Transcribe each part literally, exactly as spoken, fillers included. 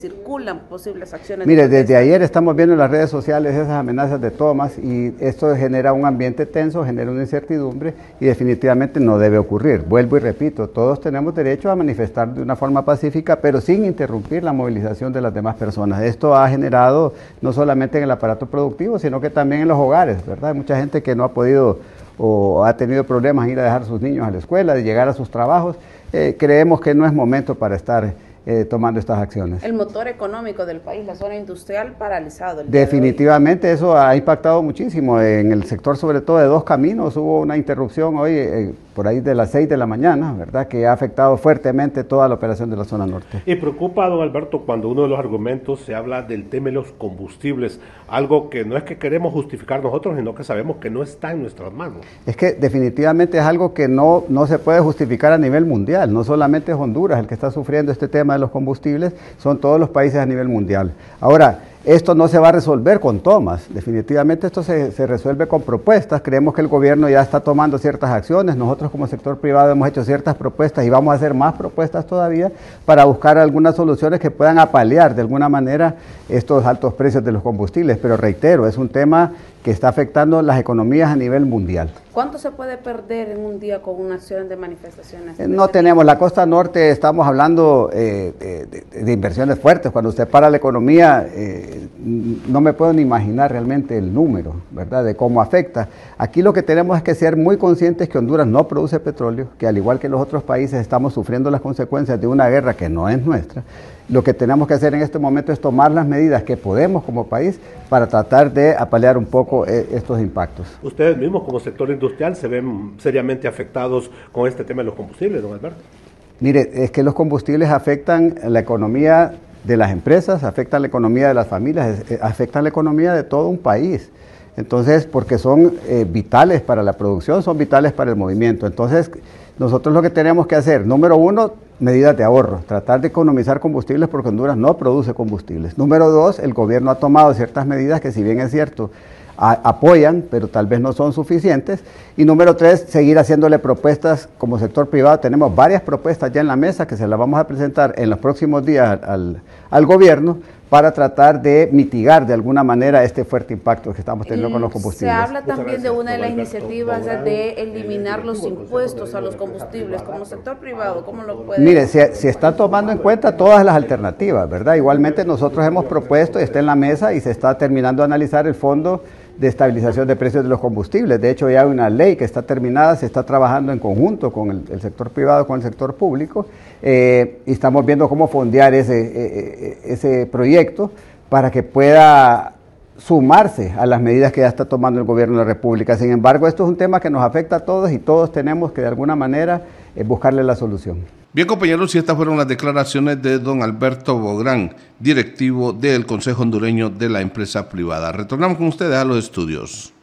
circulan posibles acciones. Mire, de desde ayer estamos viendo en las redes sociales esas amenazas de tomas y esto genera un ambiente tenso, genera una incertidumbre y definitivamente no debe ocurrir. Vuelvo y repito, todos tenemos derecho a manifestar de una forma pacífica, pero sin interrumpir la movilización de las demás personas. Esto ha generado no solamente en el aparato productivo, sino que también en los hogares, ¿verdad? Hay mucha gente que no ha podido o ha tenido problemas en ir a dejar a sus niños a la escuela, de llegar a sus trabajos. Eh, creemos que no es momento para estar Eh, tomando estas acciones. El motor económico del país, la zona industrial, paralizado. El Definitivamente de eso ha impactado muchísimo en el sector, sobre todo de Dos Caminos. Hubo una interrupción hoy eh, por ahí de las seis de la mañana, ¿verdad? Que ha afectado fuertemente toda la operación de la zona norte. Y preocupa, don Alberto, cuando uno de los argumentos se habla del tema de los combustibles, algo que no es que queremos justificar nosotros, sino que sabemos que no está en nuestras manos. Es que definitivamente es algo que no, no se puede justificar a nivel mundial, no solamente es Honduras el que está sufriendo este tema de los combustibles, son todos los países a nivel mundial. Ahora, esto no se va a resolver con tomas, definitivamente esto se, se resuelve con propuestas. Creemos que el gobierno ya está tomando ciertas acciones, nosotros como sector privado hemos hecho ciertas propuestas y vamos a hacer más propuestas todavía para buscar algunas soluciones que puedan apalear de alguna manera estos altos precios de los combustibles, pero reitero, es un tema que está afectando las economías a nivel mundial. ¿Cuánto se puede perder en un día con una acción de manifestaciones? Eh, no tenemos, la costa norte estamos hablando eh, de, de, de inversiones fuertes. Cuando usted para la economía, eh, no me puedo ni imaginar realmente el número, ¿verdad?, de cómo afecta. Aquí lo que tenemos es que ser muy conscientes que Honduras no produce petróleo, que al igual que los otros países estamos sufriendo las consecuencias de una guerra que no es nuestra. Lo que tenemos que hacer en este momento es tomar las medidas que podemos como país para tratar de apalear un poco eh, estos impactos. Ustedes mismos como sector industrial se ven seriamente afectados con este tema de los combustibles, don Alberto. Mire, es que los combustibles afectan la economía de las empresas, afectan la economía de las familias, afectan la economía de todo un país. Entonces, porque son eh, vitales para la producción, son vitales para el movimiento. Entonces, nosotros lo que tenemos que hacer, número uno, medidas de ahorro, tratar de economizar combustibles porque Honduras no produce combustibles. Número dos, el gobierno ha tomado ciertas medidas que, si bien es cierto, a, apoyan, pero tal vez no son suficientes. Y número tres, seguir haciéndole propuestas como sector privado. Tenemos varias propuestas ya en la mesa que se las vamos a presentar en los próximos días al, al gobierno para tratar de mitigar de alguna manera este fuerte impacto que estamos teniendo con los combustibles. Se habla también de una de las iniciativas de eliminar los impuestos a los combustibles como sector privado. ¿Cómo lo puede? Mire, se, se está tomando en cuenta todas las alternativas, ¿verdad? Igualmente nosotros hemos propuesto, está en la mesa y se está terminando de analizar el fondo de estabilización de precios de los combustibles. De hecho, ya hay una ley que está terminada, se está trabajando en conjunto con el, el sector privado, con el sector público, eh, y estamos viendo cómo fondear ese, eh, ese proyecto para que pueda sumarse a las medidas que ya está tomando el gobierno de la República. Sin embargo, esto es un tema que nos afecta a todos y todos tenemos que de alguna manera eh, buscarle la solución. Bien, compañeros, y estas fueron las declaraciones de don Alberto Bográn, directivo del Consejo Hondureño de la Empresa Privada. Retornamos con ustedes a los estudios.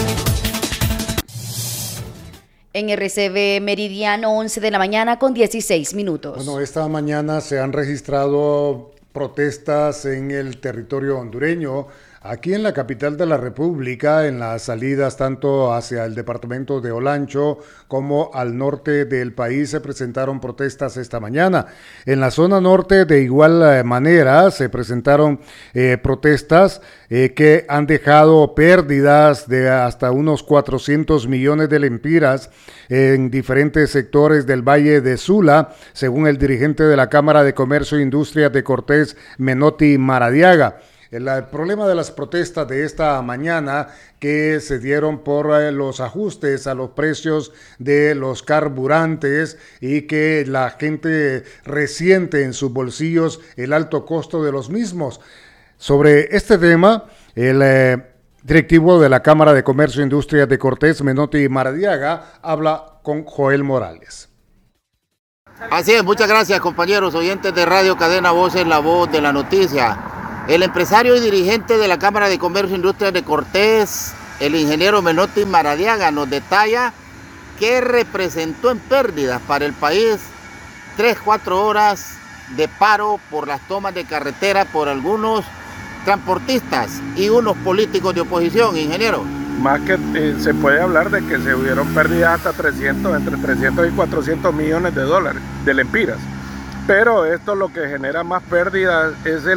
En R C B Meridiano, once de la mañana con dieciséis minutos. Bueno, esta mañana se han registrado protestas en el territorio hondureño, aquí en la capital de la República, en las salidas tanto hacia el departamento de Olancho como al norte del país se presentaron protestas esta mañana. En la zona norte de igual manera se presentaron eh, protestas eh, que han dejado pérdidas de hasta unos cuatrocientos millones de lempiras en diferentes sectores del Valle de Sula, según el dirigente de la Cámara de Comercio e Industria de Cortés, Menotti Maradiaga. El, el problema de las protestas de esta mañana que se dieron por eh, los ajustes a los precios de los carburantes y que la gente resiente en sus bolsillos el alto costo de los mismos. Sobre este tema, el eh, directivo de la Cámara de Comercio e Industria de Cortés, Menotti Maradiaga, habla con Joel Morales. Así es, muchas gracias, compañeros oyentes de Radio Cadena Voces, la voz de la noticia. El empresario y dirigente de la Cámara de Comercio e Industria de Cortés, el ingeniero Menotti Maradiaga, nos detalla qué representó en pérdidas para el país tres, cuatro horas de paro por las tomas de carretera por algunos transportistas y unos políticos de oposición, ingeniero. Más que eh, se puede hablar de que se hubieron pérdidas hasta trescientos, entre trescientos y cuatrocientos millones de dólares, de lempiras. pero esto lo que genera más pérdidas es el